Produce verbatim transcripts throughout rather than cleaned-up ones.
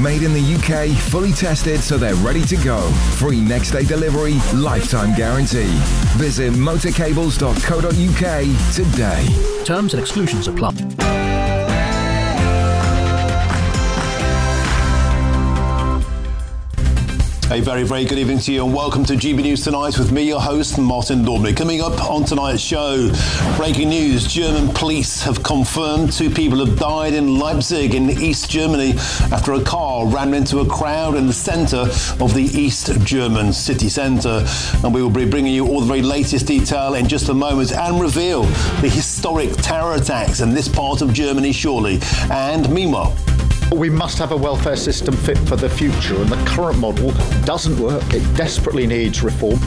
Made in the U K, fully tested so they're ready to go. Free next day delivery, lifetime guarantee. Visit motorcables dot co dot uk today. Terms and exclusions apply. A very, very good evening to you and welcome to G B News Tonight with me, your host, Martin Dormley. Coming up on tonight's show, breaking news, German police have confirmed two people have died in Leipzig in East Germany after a car ran into a crowd in the centre of the East German city centre. And we will be bringing you all the very latest detail in just a moment and reveal the historic terror attacks in this part of Germany shortly. And meanwhile, we must have a welfare system fit for the future, and the current model doesn't work. It desperately needs reform.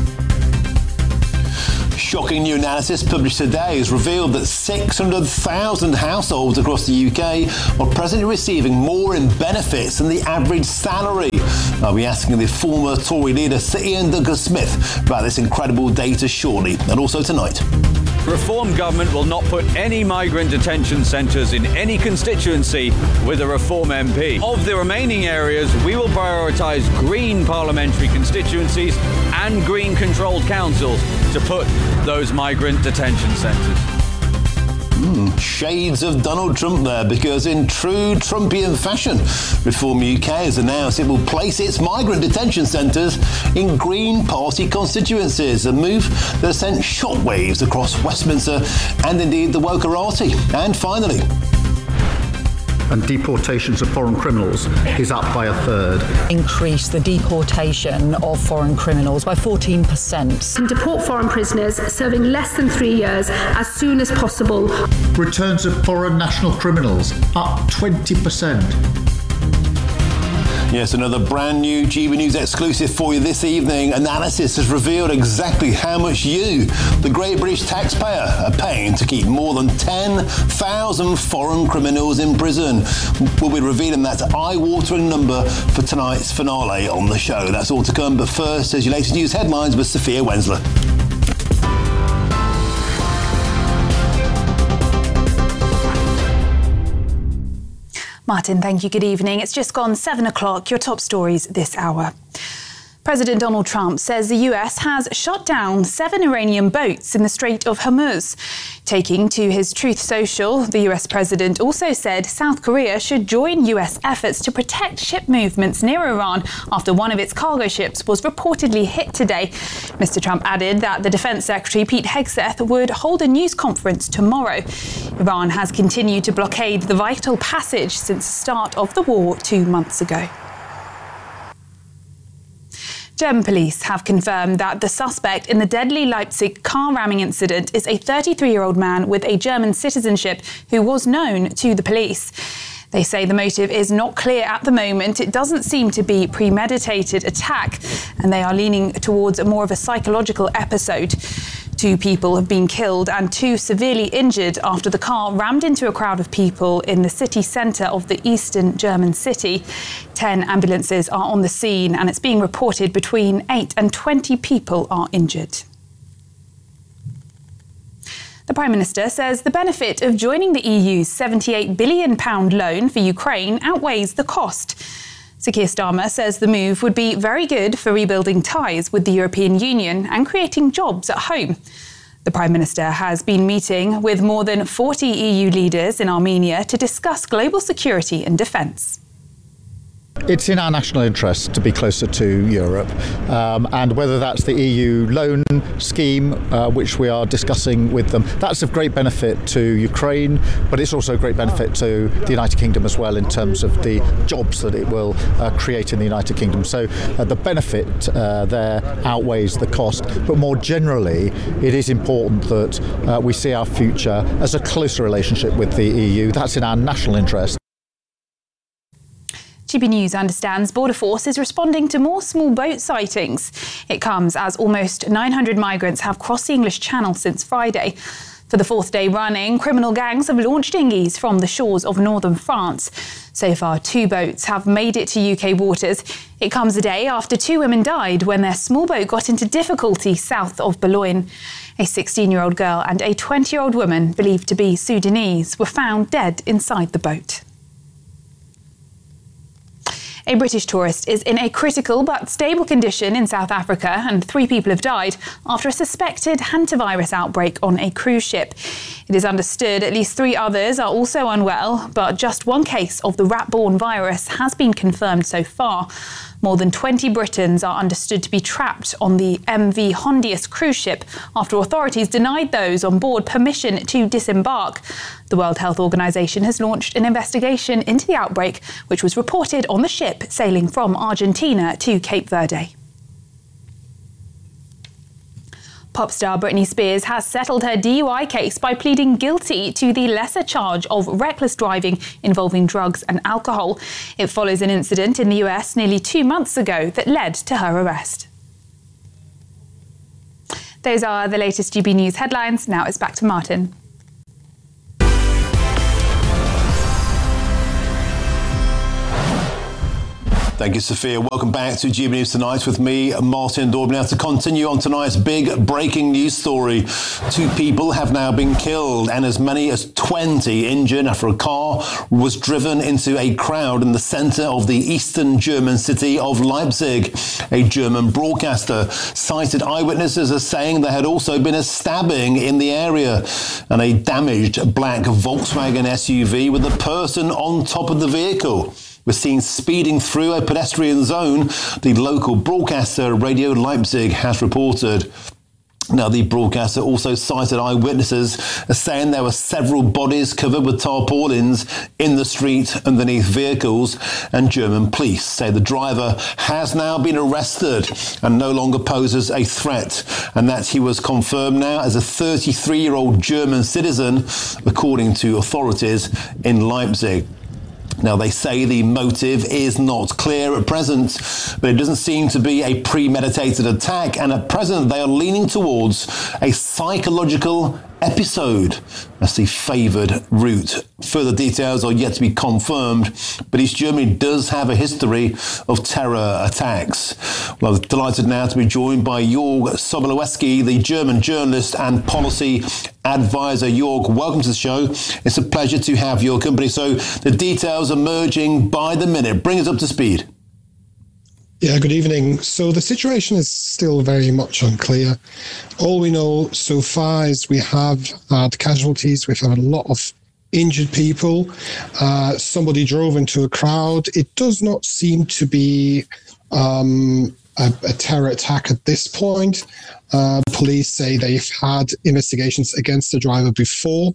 Shocking new analysis published today has revealed that six hundred thousand households across the U K are presently receiving more in benefits than the average salary. I'll be asking the former Tory leader Sir Ian Douglas-Smith about this incredible data shortly, and also tonight. The Reform government will not put any migrant detention centres in any constituency with a Reform M P. Of the remaining areas, we will prioritise green parliamentary constituencies and green controlled councils to put those migrant detention centres. Mm, shades of Donald Trump there, because in true Trumpian fashion, Reform U K has announced it will place its migrant detention centres in Green Party constituencies, a move that has sent shockwaves across Westminster and indeed the Wokarati. And finally, and deportations of foreign criminals is up by a third. Increase the deportation of foreign criminals by fourteen percent. And deport foreign prisoners serving less than three years as soon as possible. Returns of foreign national criminals up twenty percent. Yes, another brand new G B News exclusive for you this evening. Analysis has revealed exactly how much you, the Great British taxpayer, are paying to keep more than ten thousand foreign criminals in prison. We'll be revealing that eye-watering number for tonight's finale on the show. That's all to come, but first, as your latest news headlines with Sophia Wensler. Martin, thank you. Good evening. It's just gone seven o'clock. Your top stories this hour. President Donald Trump says the U S has shot down seven Iranian boats in the Strait of Hormuz. Taking to his Truth Social, the U S president also said South Korea should join U S efforts to protect ship movements near Iran after one of its cargo ships was reportedly hit today. Mister Trump added that the Defense Secretary Pete Hegseth would hold a news conference tomorrow. Iran has continued to blockade the vital passage since the start of the war two months ago. German police have confirmed that the suspect in the deadly Leipzig car ramming incident is a thirty-three-year-old man with a German citizenship who was known to the police. They say the motive is not clear at the moment. It doesn't seem to be premeditated attack, and they are leaning towards more of a psychological episode. Two people have been killed and two severely injured after the car rammed into a crowd of people in the city centre of the eastern German city. Ten ambulances are on the scene, and it's being reported between eight and twenty people are injured. The Prime Minister says the benefit of joining the E U's seventy-eight billion pounds loan for Ukraine outweighs the cost. Sir Keir Starmer says the move would be very good for rebuilding ties with the European Union and creating jobs at home. The Prime Minister has been meeting with more than forty E U leaders in Armenia to discuss global security and defence. It's in our national interest to be closer to Europe, um, and whether that's the E U loan scheme, uh, which we are discussing with them, that's of great benefit to Ukraine, but it's also a great benefit to the United Kingdom as well in terms of the jobs that it will uh, create in the United Kingdom. So uh, the benefit uh, there outweighs the cost, but more generally, it is important that uh, we see our future as a closer relationship with the E U. That's in our national interest. G B News understands Border Force is responding to more small boat sightings. It comes as almost nine hundred migrants have crossed the English Channel since Friday. For the fourth day running, criminal gangs have launched dinghies from the shores of northern France. So far, two boats have made it to U K waters. It comes a day after two women died when their small boat got into difficulty south of Boulogne. A sixteen-year-old girl and a twenty-year-old woman, believed to be Sudanese, were found dead inside the boat. A British tourist is in a critical but stable condition in South Africa, and three people have died after a suspected hantavirus outbreak on a cruise ship. It is understood at least three others are also unwell, but just one case of the rat-borne virus has been confirmed so far. More than twenty Britons are understood to be trapped on the M V Hondius cruise ship after authorities denied those on board permission to disembark. The World Health Organization has launched an investigation into the outbreak, which was reported on the ship sailing from Argentina to Cape Verde. Pop star Britney Spears has settled her D U I case by pleading guilty to the lesser charge of reckless driving involving drugs and alcohol. It follows an incident in the U S nearly two months ago that led to her arrest. Those are the latest G B News headlines. Now it's back to Martin. Thank you, Sophia. Welcome back to G B News Tonight with me, Martin Daubney. Now, to continue on tonight's big breaking news story, two people have now been killed and as many as twenty injured after a car was driven into a crowd in the centre of the eastern German city of Leipzig. A German broadcaster cited eyewitnesses as saying there had also been a stabbing in the area, and a damaged black Volkswagen S U V with a person on top of the vehicle was seen speeding through a pedestrian zone, the local broadcaster Radio Leipzig has reported. Now, the broadcaster also cited eyewitnesses as saying there were several bodies covered with tarpaulins in the street underneath vehicles, and German police say the driver has now been arrested and no longer poses a threat, and that he was confirmed now as a thirty-three-year-old German citizen, according to authorities in Leipzig. Now, they say the motive is not clear at present, but it doesn't seem to be a premeditated attack, and at present they are leaning towards a psychological episode as the favoured route. Further details are yet to be confirmed, but East Germany does have a history of terror attacks. Well, I'm delighted now to be joined by Jörg Sobolewski, the German journalist and policy advisor. Jörg, welcome to the show. It's a pleasure to have your company. So the details emerging by the minute. Bring us up to speed. Yeah, good evening. So the situation is still very much unclear. All we know so far is we have had casualties. We've had a lot of injured people. Uh, somebody drove into a crowd. It does not seem to be um, a, a terror attack at this point. Uh, police say they've had investigations against the driver before.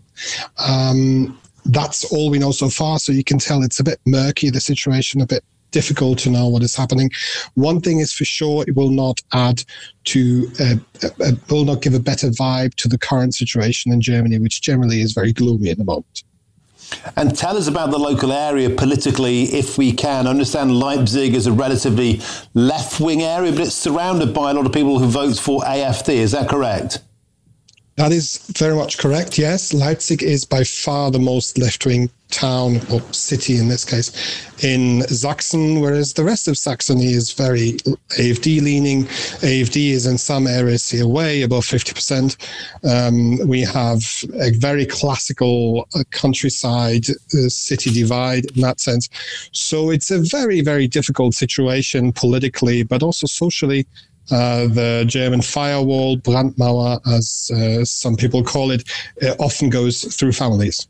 Um, that's all we know so far. So you can tell it's a bit murky, the situation, a bit difficult to know what is happening. One thing is for sure, it will not add to, uh, uh, will not give a better vibe to the current situation in Germany, which generally is very gloomy at the moment. And tell us about the local area politically, if we can. I understand Leipzig is a relatively left-wing area, but it's surrounded by a lot of people who vote for A F D. Is that correct? That is very much correct, yes. Leipzig is by far the most left-wing town, or city in this case, in Sachsen, whereas the rest of Saxony is very A F D-leaning. A F D is in some areas here way above fifty percent. Um, we have a very classical uh, countryside uh, city divide in that sense. So it's a very, very difficult situation politically, but also socially. Uh, the German firewall, Brandmauer, as uh, some people call it, uh, often goes through families.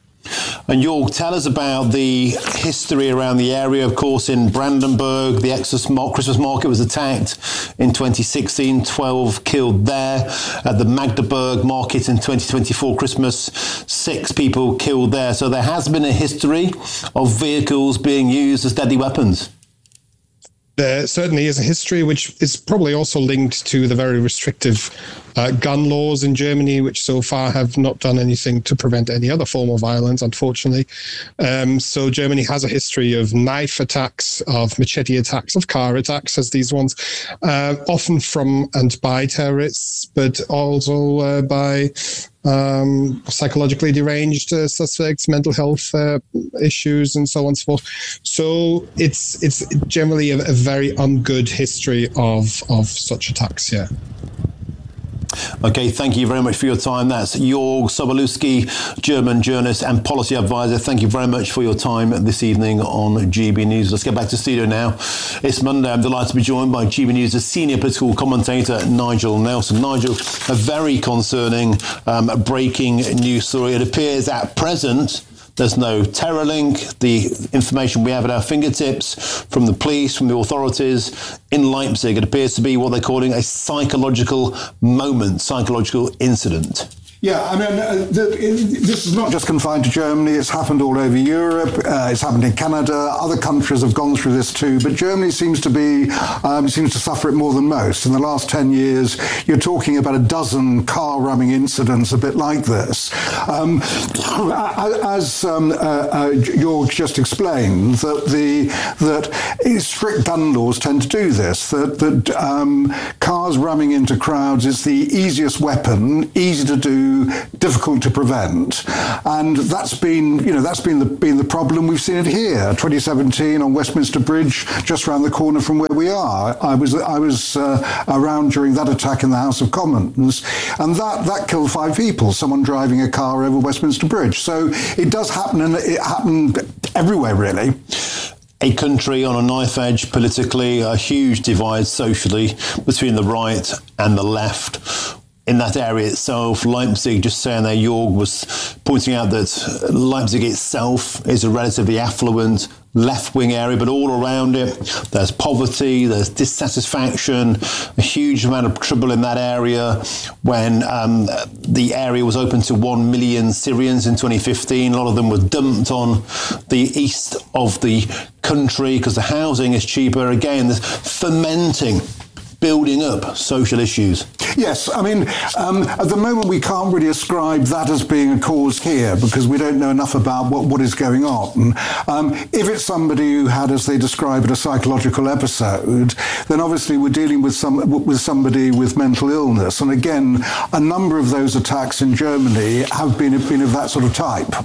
And Jörg, tell us about the history around the area. Of course, in Brandenburg, the Christmas market was attacked in twenty sixteen, twelve killed there. At the Magdeburg market in twenty twenty-four Christmas, six people killed there. So there has been a history of vehicles being used as deadly weapons. There certainly is a history, which is probably also linked to the very restrictive uh, gun laws in Germany, which so far have not done anything to prevent any other form of violence, unfortunately. Um, so Germany has a history of knife attacks, of machete attacks, of car attacks, as these ones, uh, often from and by terrorists, but also uh, by um, psychologically deranged uh, suspects, mental health uh, issues, and so on and so forth. So it's it's generally a, a very ungood history of of such attacks. Yeah. Okay, thank you very much for your time. That's Jörg Sobolewski, German journalist and policy advisor. Thank you very much for your time this evening on G B News. Let's get back to studio now. It's Monday. I'm delighted to be joined by G B News' senior political commentator, Nigel Nelson. Nigel, a very concerning um, breaking news story. It appears at present there's no terror link. The information we have at our fingertips from the police, from the authorities in Leipzig, it appears to be what they're calling a psychological moment, psychological incident. Yeah, I mean, uh, the, it, this is not just confined to Germany. It's happened all over Europe. Uh, it's happened in Canada. Other countries have gone through this too. But Germany seems to be um, seems to suffer it more than most. In the last ten years, you're talking about a dozen car ramming incidents, a bit like this. Um, as um, uh, uh, Jörg just explained, that the that strict gun laws tend to do this. That that um, cars ramming into crowds is the easiest weapon, easy to do, difficult to prevent, and that's been, you know, that's been the been the problem. We've seen it here, twenty seventeen on Westminster Bridge, just around the corner from where we are. I was I was uh, around during that attack in the House of Commons, and that that killed five people. Someone driving a car over Westminster Bridge. So it does happen, and it happened everywhere, really. A country on a knife edge politically, a huge divide socially between the right and the left. In that area itself, Leipzig, just saying there, Jörg was pointing out that Leipzig itself is a relatively affluent left-wing area, but all around it, there's poverty, there's dissatisfaction, a huge amount of trouble in that area. When um, the area was open to one million Syrians in twenty fifteen, a lot of them were dumped on the east of the country because the housing is cheaper. Again, there's fermenting, building up social issues. Yes, I mean, um, at the moment we can't really ascribe that as being a cause here because we don't know enough about what, what is going on. Um, if it's somebody who had, as they describe it, a psychological episode, then obviously we're dealing with some with somebody with mental illness. And again, a number of those attacks in Germany have been, been of that sort of type.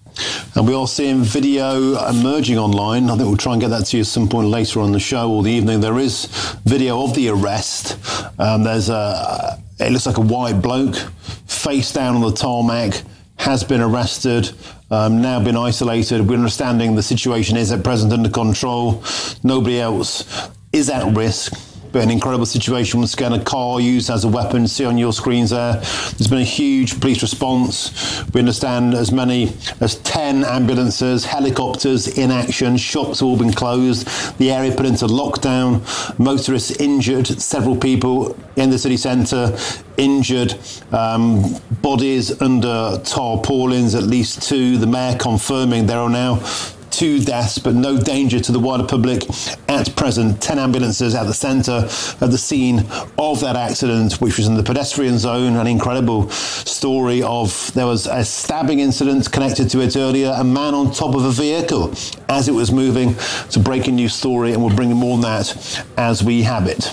And we are seeing video emerging online. I think we'll try and get that to you at some point later on the show or the evening. There is video of the arrest. Um, there's a, it looks like a white bloke, face down on the tarmac, has been arrested, um, now been isolated. We're understanding the situation is at present under control. Nobody else is at risk. But an incredible situation. Once again, a car used as a weapon. See on your screens there. There's been a huge police response. We understand as many as ten ambulances, helicopters in action. Shops have all been closed. The area put into lockdown. Motorists injured. Several people in the city centre injured. Um, bodies under tarpaulins, at least two. The mayor confirming there are now two deaths, but no danger to the wider public at present. Ten ambulances at the centre of the scene of that accident, which was in the pedestrian zone. An incredible story of, there was a stabbing incident connected to it earlier, a man on top of a vehicle as it was moving. It's a breaking news story, and we'll bring you more on that as we have it.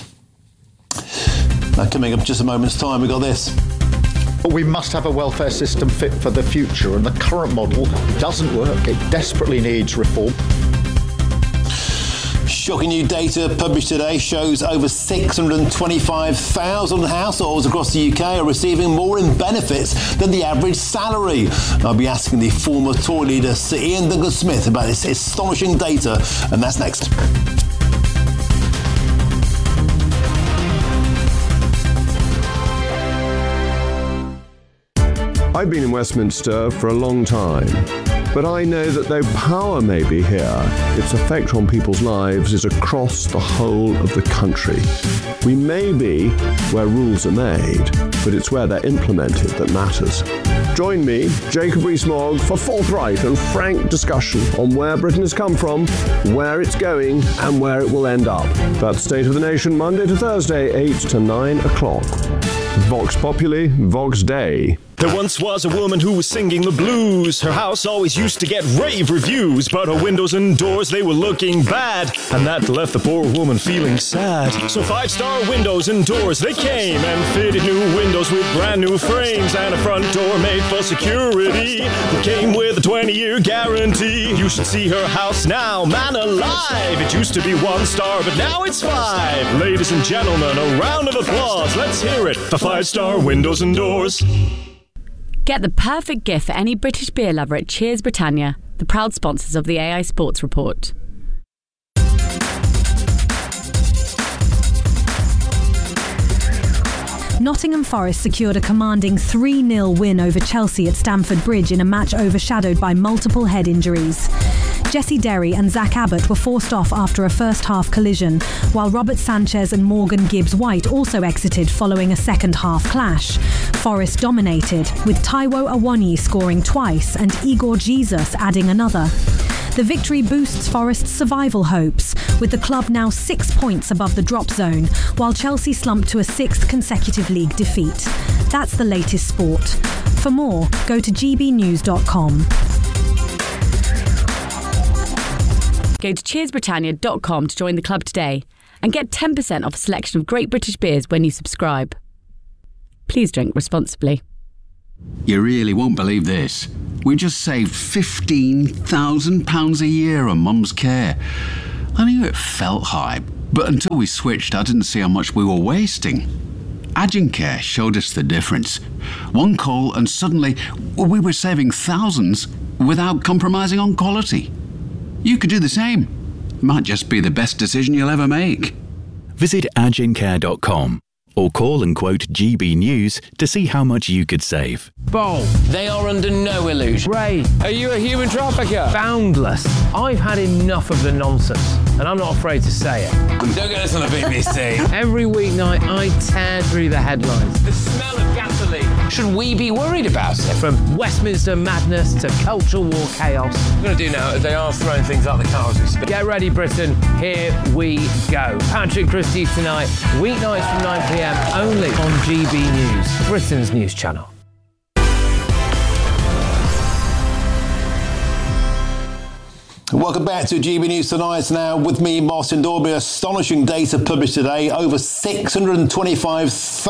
Now, coming up in just a moment's time, we got this. We must have a welfare system fit for the future, and the current model doesn't work. It desperately needs reform. Shocking new data published today shows over six hundred twenty-five thousand households across the U K are receiving more in benefits than the average salary. I'll be asking the former Tory leader, Sir Ian Duncan-Smith, about this astonishing data, and that's next. I've been in Westminster for a long time, but I know that though power may be here, its effect on people's lives is across the whole of the country. We may be where rules are made, but it's where they're implemented that matters. Join me, Jacob Rees-Mogg, for forthright and frank discussion on where Britain has come from, where it's going, and where it will end up. That's State of the Nation, Monday to Thursday, eight to nine o'clock. Vox Populi, Vox Dei. There once was a woman who was singing the blues. Her house always used to get rave reviews, but her windows and doors, they were looking bad, and that left the poor woman feeling sad. So five-star windows and doors, they came and fitted new windows with brand new frames and a front door made for security that came with a twenty-year guarantee. You should see her house now, man alive. It used to be one star, but now it's five. Ladies and gentlemen, a round of applause. Let's hear it for five-star windows and doors. Get the perfect gift for any British beer lover at Cheers Britannia, the proud sponsors of the A I Sports Report. Nottingham Forest secured a commanding three nil win over Chelsea at Stamford Bridge in a match overshadowed by multiple head injuries. Jesse Derry and Zach Abbott were forced off after a first-half collision, while Robert Sanchez and Morgan Gibbs-White also exited following a second-half clash. Forest dominated, with Taiwo Awoniyi scoring twice and Igor Jesus adding another. The victory boosts Forest's survival hopes, with the club now six points above the drop zone, while Chelsea slumped to a sixth consecutive league defeat. That's the latest sport. For more, go to g b news dot com. Go to cheers britannia dot com to join the club today and get ten percent off a selection of great British beers when you subscribe. Please drink responsibly. You really won't believe this. We just saved fifteen thousand pounds a year on Mum's care. I knew it felt high, but until we switched, I didn't see how much we were wasting. Agencare showed us the difference. One call and suddenly we were saving thousands without compromising on quality. You could do the same. It might just be the best decision you'll ever make. Visit agencare dot com or call and quote G B News to see how much you could save. Bold. They are under no illusion. Ray, are you a human trafficker? Boundless. I've had enough of the nonsense, and I'm not afraid to say it. Don't get this on the B B C. Every weeknight, I tear through the headlines. The smell of gasoline. Should we be worried about it? From Westminster madness to cultural war chaos. What we're going to do now is they are throwing things out the car as we speak. Get ready, Britain. Here we go. Patrick Christie's tonight, weeknights from nine p m, only on G B News, Britain's news channel. Welcome back to G B News Tonight. Now with me, Martin Dorby. Astonishing data published today. Over six hundred twenty-five,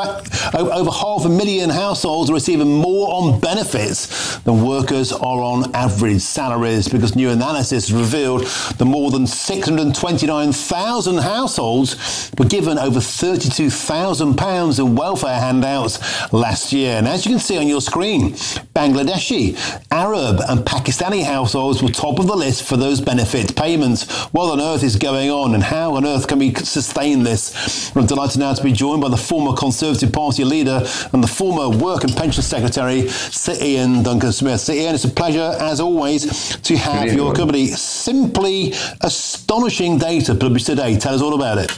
over half a million households are receiving more on benefits than workers are on average salaries, because new analysis revealed that more than six hundred twenty-nine thousand households were given over thirty-two thousand pounds in welfare handouts last year. And as you can see on your screen, Bangladeshi, Arab and Pakistani households were top of the list for those benefit payments. What on earth is going on, and how on earth can we sustain this? I'm delighted now to be joined by the former Conservative Party leader and the former Work and Pension Secretary, Sir Ian Duncan-Smith. Sir Ian, it's a pleasure, as always, to have your company. Simply astonishing data published today. Tell us all about it.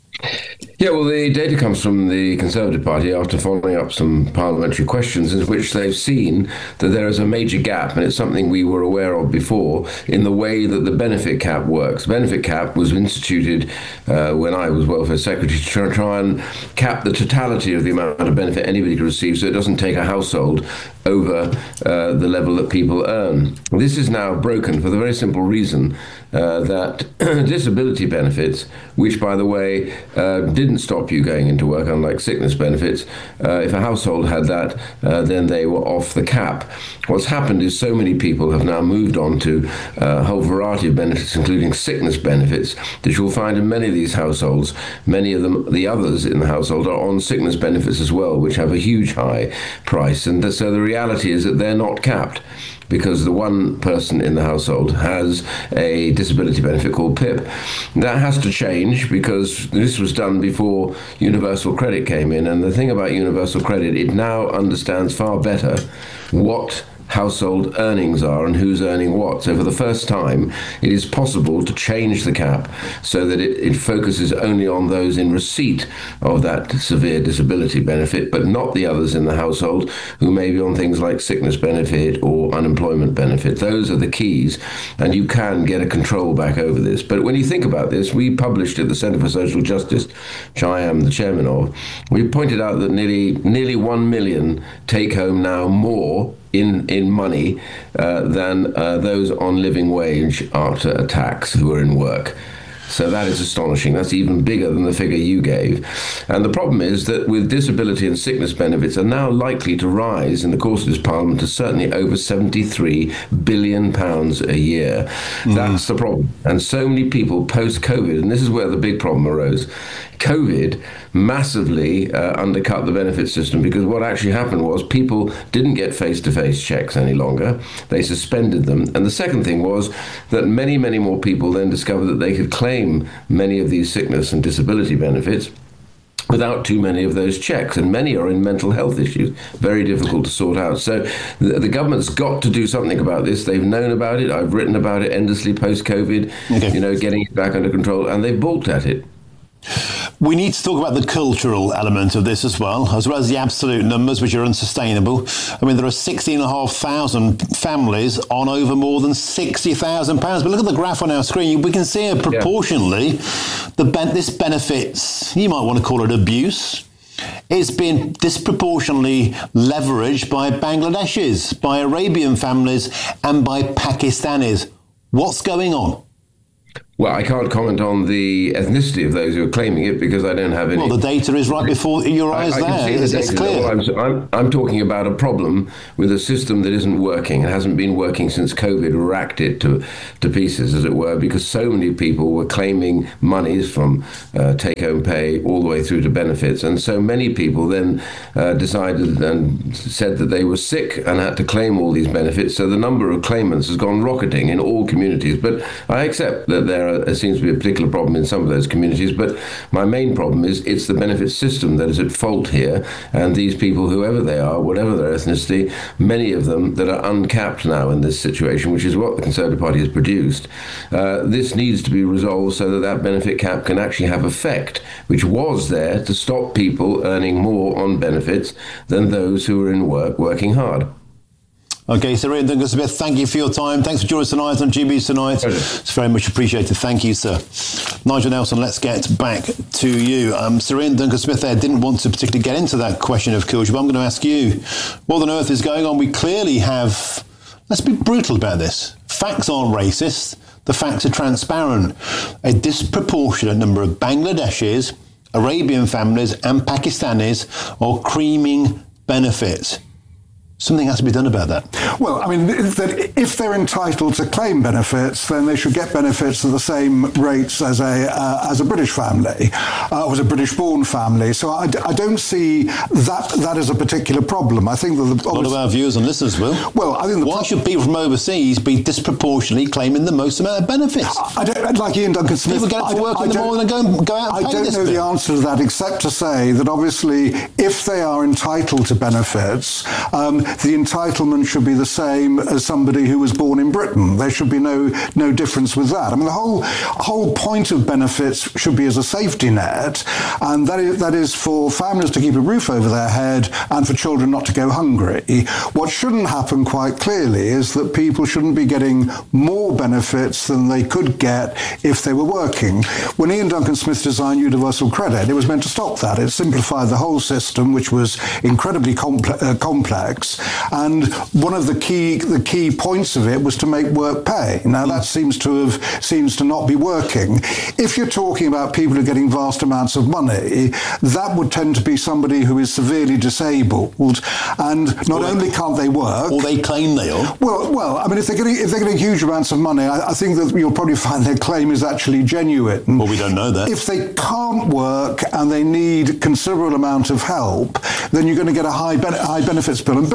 Yeah, well, the data comes from the Conservative Party after following up some parliamentary questions in which they've seen that there is a major gap, and it's something we were aware of before, in the way that the benefit cap works. The benefit cap was instituted uh, when I was Welfare Secretary to try, try and cap the totality of the amount of benefit anybody could receive, so it doesn't take a household over uh, the level that people earn. This is now broken for the very simple reason uh, that disability benefits, which, by the way, uh, didn't stop you going into work, unlike sickness benefits, uh, if a household had that, uh, then they were off the cap. What's happened is so many people have now moved on to a whole variety of benefits, including sickness benefits, that you'll find in many of these households. Many of them, the others in the household, are on sickness benefits as well, which have a huge high price. And so the reality is that they're not capped, because the one person in the household has a disability benefit called P I P. That has to change, because this was done before universal credit came in. And the thing about universal credit, it now understands far better what household earnings are and who's earning what. So for the first time, it is possible to change the cap so that it, it focuses only on those in receipt of that severe disability benefit, but not the others in the household who may be on things like sickness benefit or unemployment benefit. Those are the keys, and you can get a control back over this. But when you think about this, we published at the Centre for Social Justice, which I am the chairman of, we pointed out that nearly nearly one million take home now more in in money uh, than uh, those on living wage after a tax who are in work. So that is astonishing. That's even bigger than the figure you gave. And the problem is that with disability and sickness benefits are now likely to rise in the course of this Parliament to certainly over seventy-three billion pounds a year. Mm. That's the problem. And so many people post-COVID, and this is where the big problem arose, COVID massively uh, undercut the benefit system, because what actually happened was people didn't get face-to-face checks any longer. They suspended them. And the second thing was that many, many more people then discovered that they could claim many of these sickness and disability benefits without too many of those checks, and many are in mental health issues, very difficult to sort out. So the, the government's got to do something about this. They've known about it. I've written about it endlessly post-COVID, okay. you know, getting it back under control, and they've balked at it. We need to talk about the cultural element of this as well, as well as the absolute numbers, which are unsustainable. I mean, there are sixteen thousand five hundred families on over more than sixty thousand pounds. But look at the graph on our screen. We can see it proportionally. Yeah. The ben- this benefits, you might want to call it abuse. It's been disproportionately leveraged by Bangladeshis, by Arabian families, and by Pakistanis. What's going on? Well, I can't comment on the ethnicity of those who are claiming it because I don't have any... Well, the data is right before your eyes I, I there. It's, the it's clear. Well, I'm, I'm, I'm talking about a problem with a system that isn't working. It hasn't been working since COVID racked it to, to pieces, as it were, because so many people were claiming monies from uh, take-home pay all the way through to benefits. And so many people then uh, decided and said that they were sick and had to claim all these benefits. So the number of claimants has gone rocketing in all communities. But I accept that there are There seems to be a particular problem in some of those communities, but my main problem is it's the benefit system that is at fault here, and these people, whoever they are, whatever their ethnicity, many of them that are uncapped now in this situation, which is what the Conservative Party has produced, uh, this needs to be resolved so that that benefit cap can actually have effect, which was there to stop people earning more on benefits than those who are in work, working hard. Okay, Sir Ian Duncan-Smith, thank you for your time. Thanks for joining us tonight on G B Tonight. Pleasure. It's very much appreciated. Thank you, sir. Nigel Nelson, let's get back to you. Um, Sir Ian Duncan-Smith there didn't want to particularly get into that question of culture, but I'm going to ask you, what on earth is going on? We clearly have, let's be brutal about this, facts aren't racist, the facts are transparent. A disproportionate number of Bangladeshis, Arabian families and Pakistanis are creaming benefits. Something has to be done about that. Well, I mean, if they're entitled to claim benefits, then they should get benefits at the same rates as a uh, as a British family, uh, or as a British-born family. So I, I don't see that that as a particular problem. I think that the, a lot of our viewers and listeners will. Well, I think the why pro- should people from overseas be disproportionately claiming the most amount of benefits? I don't like Ian Duncan-Smith. People get up to work I, in I the morning and go and go out. And I pay don't this know bit. the answer to that, except to say that obviously, if they are entitled to benefits, um, the entitlement should be the same as somebody who was born in Britain. There should be no no difference with that. I mean, the whole whole point of benefits should be as a safety net, and that is, that is for families to keep a roof over their head and for children not to go hungry. What shouldn't happen quite clearly is that people shouldn't be getting more benefits than they could get if they were working. When Ian Duncan-Smith designed universal credit, it was meant to stop that. It simplified the whole system, which was incredibly comple- uh, complex. And one of the key the key points of it was to make work pay. Now that seems to have seems to not be working. If you're talking about people who are getting vast amounts of money, that would tend to be somebody who is severely disabled, and not well, only can't they work, or they claim they are. Well, well, I mean, if they're getting if they're getting huge amounts of money, I, I think that you'll probably find their claim is actually genuine. Well, we don't know that. If they can't work and they need considerable amount of help, then you're going to get a high ben- high benefits bill. And bear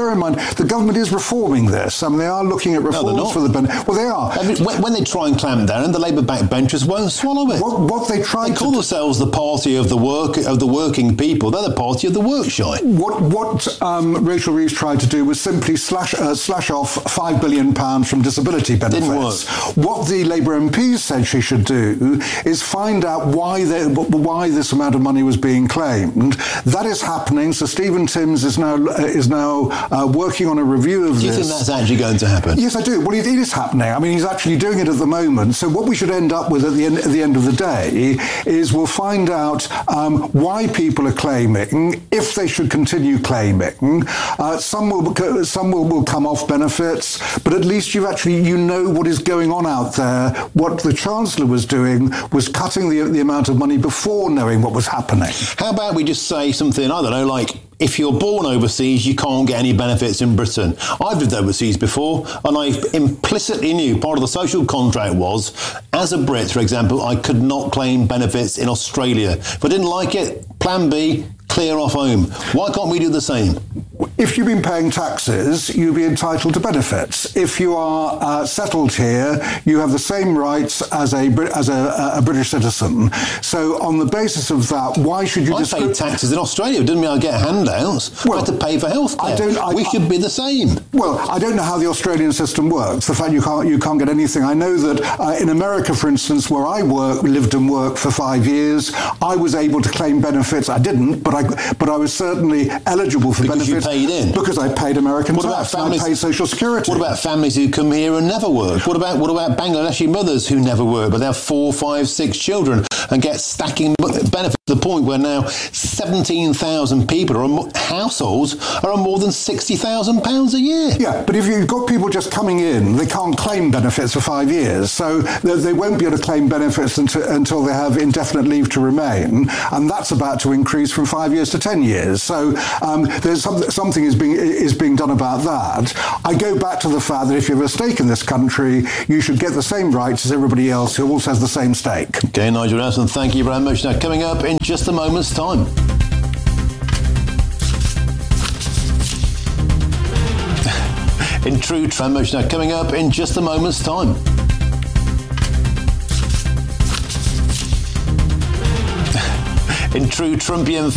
bear in mind, the government is reforming this. I mean, they are looking at reforms no, for the benefit. Well, they are. I mean, when, when they try and clamp down, the Labour backbenchers won't swallow it. What, what they try they call to themselves the party of the work of the working people. They're the party of the workshite. What what um, Rachel Reeves tried to do was simply slash uh, slash off five billion pounds from disability benefits. Didn't work. What the Labour M Ps said she should do is find out why they, why this amount of money was being claimed. That is happening. So Stephen Timms is now uh, is now uh, working on a review of this. Do you think that's actually going to happen? Yes, I do. Well, it is happening. I mean, he's actually doing it at the moment. So what we should end up with at the end, at the end of the day is we'll find out um, why people are claiming, if they should continue claiming. Uh, some will some will, will come off benefits, but at least you actually you know what is going on out there. What the Chancellor was doing was cutting the the amount of money before knowing what was happening. How about we just say something, I don't know, like, if you're born overseas, you can't get any benefits in Britain. I've lived overseas before, and I implicitly knew part of the social contract was, as a Brit, for example, I could not claim benefits in Australia. If I didn't like it, plan B, clear off home. Why can't we do the same? If you've been paying taxes, you'll be entitled to benefits. If you are uh, settled here, you have the same rights as a as a, a British citizen. So on the basis of that, why should you... I discri- paid taxes in Australia. It didn't mean I get handouts. Well, I had to pay for health care. I don't, I, we I, should be the same. Well, I don't know how the Australian system works. The fact you can't you can't get anything. I know that uh, in America, for instance, where I work, lived and worked for five years, I was able to claim benefits. I didn't, but I but I was certainly eligible for because benefits. You paid in. Because I paid American what tax about families, and I paid Social Security. What about families who come here and never work? What about what about Bangladeshi mothers who never work, but they have four, five, six children and get stacking benefits to the point where now seventeen thousand people or households are on more than sixty thousand pounds a year? Yeah, but if you've got people just coming in, they can't claim benefits for five years. So they, they won't be able to claim benefits until, until they have indefinite leave to remain. And that's about to increase from five years to ten years. So um, there's some, something is being is being done about that. I go back to the fact that if you have a stake in this country, you should get the same rights as everybody else who also has the same stake. Okay, Nigel Nelson, thank you very much. Now, coming up in just a moment's time. In true Trump motion, now coming up in just a moment's time. In true Trumpian